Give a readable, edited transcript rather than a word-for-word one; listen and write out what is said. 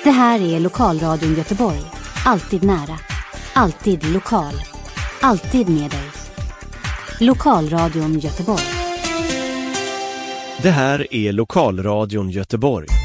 Det här är Lokalradion Göteborg. Alltid nära. Alltid lokal. Alltid med dig. Lokalradion Göteborg. Det här är Lokalradion Göteborg.